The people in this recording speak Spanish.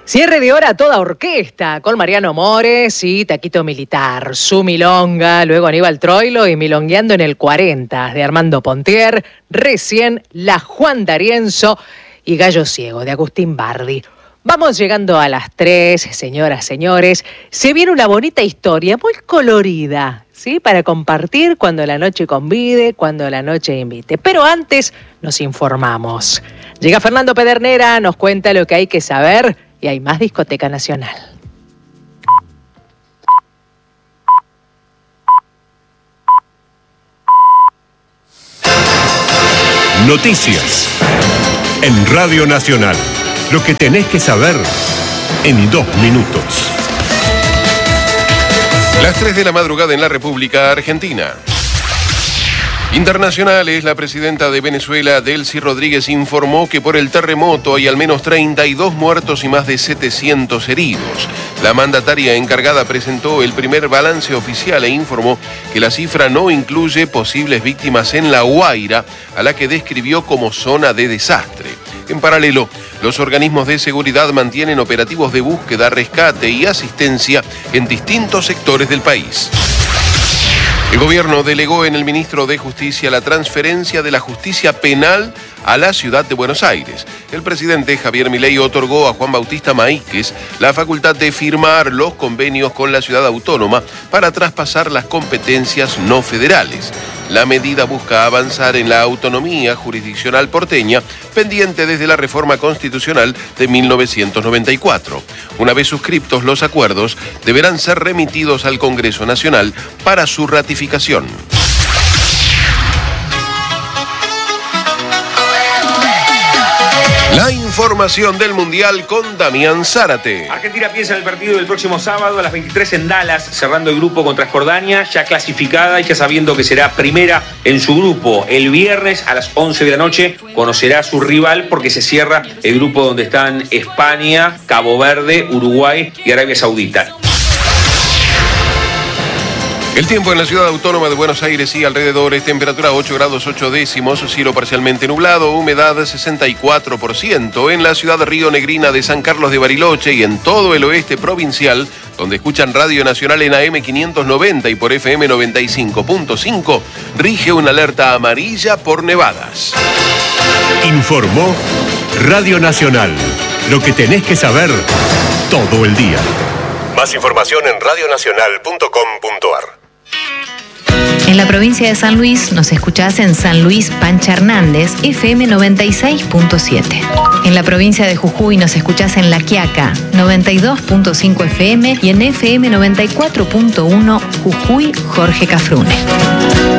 Cierre de hora a toda orquesta, con Mariano Mores y Taquito Militar, su milonga, luego Aníbal Troilo y Milongueando en el 40 de Armando Pontier, recién La Juan D'Arienzo y Gallo Ciego de Agustín Bardi. Vamos llegando a las 3, señoras, señores. Se viene una bonita historia, muy colorida, ¿sí? Para compartir cuando la noche convide, cuando la noche invite. Pero antes nos informamos. Llega Fernando Pedernera, nos cuenta lo que hay que saber y hay más Discoteca Nacional. Noticias en Radio Nacional. Lo que tenés que saber en 2 minutos. Las 3 de la madrugada en la República Argentina. Internacionales, la presidenta de Venezuela, Delcy Rodríguez, informó que por el terremoto hay al menos 32 muertos y más de 700 heridos. La mandataria encargada presentó el primer balance oficial e informó que la cifra no incluye posibles víctimas en La Guaira, a la que describió como zona de desastre. En paralelo, los organismos de seguridad mantienen operativos de búsqueda, rescate y asistencia en distintos sectores del país. El gobierno delegó en el ministro de Justicia la transferencia de la justicia penal a la ciudad de Buenos Aires. El presidente Javier Milei otorgó a Juan Bautista Maíquez la facultad de firmar los convenios con la ciudad autónoma para traspasar las competencias no federales. La medida busca avanzar en la autonomía jurisdiccional porteña, pendiente desde la reforma constitucional de 1994. Una vez suscriptos los acuerdos, deberán ser remitidos al Congreso Nacional para su ratificación. La información del Mundial con Damián Zárate. Argentina piensa en el partido del próximo sábado a las 23 en Dallas, cerrando el grupo contra Jordania, ya clasificada y ya sabiendo que será primera en su grupo. El viernes a las 11 de la noche conocerá a su rival porque se cierra el grupo donde están España, Cabo Verde, Uruguay y Arabia Saudita. El tiempo en la ciudad autónoma de Buenos Aires y alrededores, temperatura 8 grados 8 décimos, cielo parcialmente nublado, humedad 64%. En la ciudad de Río Negrina de San Carlos de Bariloche y en todo el oeste provincial, donde escuchan Radio Nacional en AM 590 y por FM 95.5, rige una alerta amarilla por nevadas. Informó Radio Nacional. Lo que tenés que saber todo el día. Más información en radionacional.com.ar. En la provincia de San Luis nos escuchás en San Luis Pancha Hernández, FM 96.7. En la provincia de Jujuy nos escuchás en La Quiaca, 92.5 FM y en FM 94.1 Jujuy Jorge Cafrune.